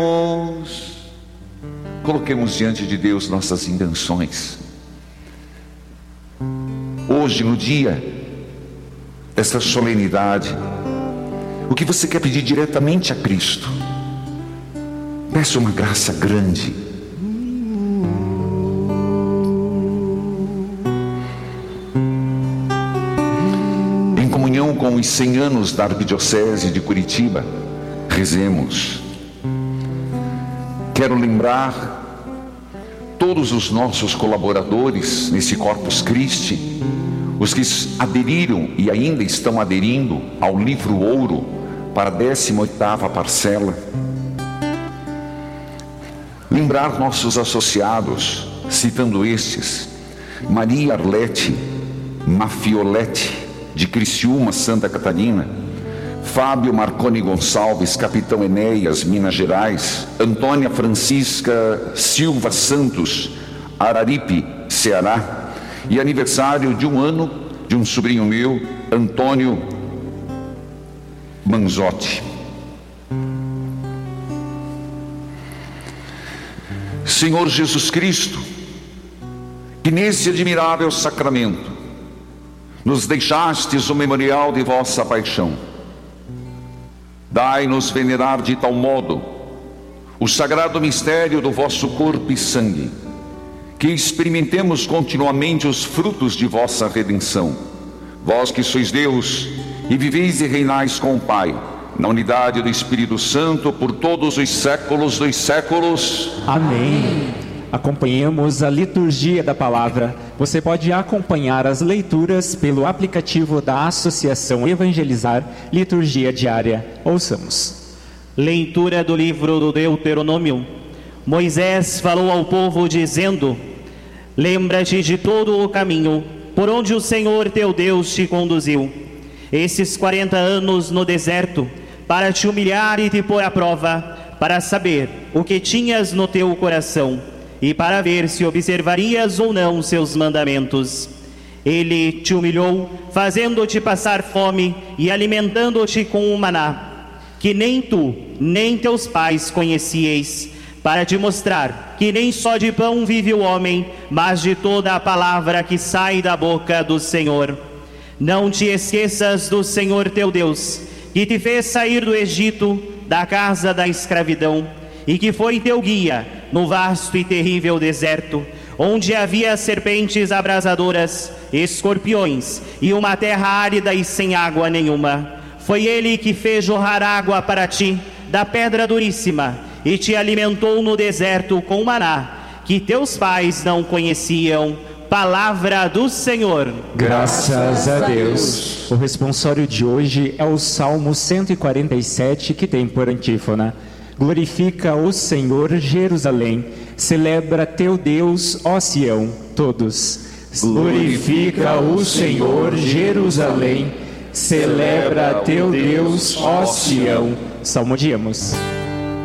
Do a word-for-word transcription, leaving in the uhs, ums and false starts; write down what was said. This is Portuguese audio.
Coloquemos diante de Deus nossas intenções. Hoje, no dia dessa solenidade, o que você quer pedir diretamente a Cristo? Peça uma graça grande. Em comunhão com os cem anos da Arquidiocese de Curitiba, rezemos. Quero lembrar todos os nossos colaboradores nesse Corpus Christi, os que aderiram e ainda estão aderindo ao livro Ouro para a décima oitava parcela. Lembrar nossos associados, citando estes: Maria Arlete Mafioletti, de Criciúma, Santa Catarina; Fábio Marconi Gonçalves, Capitão Enéas, Minas Gerais; Antônia Francisca Silva Santos, Araripe, Ceará. E aniversário de um ano de um sobrinho meu, Antônio Manzotti. Senhor Jesus Cristo, que nesse admirável sacramento nos deixastes o memorial de vossa paixão, dai-nos venerar de tal modo o sagrado mistério do vosso corpo e sangue, que experimentemos continuamente os frutos de vossa redenção. Vós que sois Deus e viveis e reinais com o Pai, na unidade do Espírito Santo, por todos os séculos dos séculos. Amém. Acompanhemos a liturgia da palavra. Você pode acompanhar as leituras pelo aplicativo da Associação Evangelizar Liturgia Diária. Ouçamos. Leitura do livro do Deuteronômio. Moisés falou ao povo dizendo: lembra-te de todo o caminho por onde o Senhor teu Deus te conduziu esses quarenta anos no deserto, para te humilhar e te pôr à prova, para saber o que tinhas no teu coração e para ver se observarias ou não seus mandamentos. Ele te humilhou, fazendo-te passar fome e alimentando-te com o maná, que nem tu, nem teus pais conhecieis, para te mostrar que nem só de pão vive o homem, mas de toda a palavra que sai da boca do Senhor. Não te esqueças do Senhor teu Deus, que te fez sair do Egito, da casa da escravidão, e que foi teu guia no vasto e terrível deserto, onde havia serpentes abrasadoras, escorpiões e uma terra árida e sem água nenhuma. Foi ele que fez jorrar água para ti da pedra duríssima, e te alimentou no deserto com maná, que teus pais não conheciam. Palavra do Senhor. Graças a Deus. O responsório de hoje é o Salmo cento e quarenta e sete, que tem por antífona: glorifica o Senhor, Jerusalém, celebra teu Deus, ó Sião. Todos. Glorifica o Senhor, Jerusalém, celebra teu Deus, ó Sião. Salmodiamos.